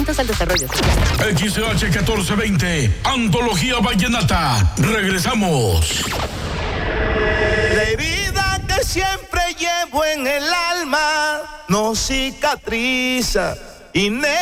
Atentos al desarrollo. XH 1420, Antología Vallenata. Regresamos. La herida que siempre llevo en el alma no cicatriza y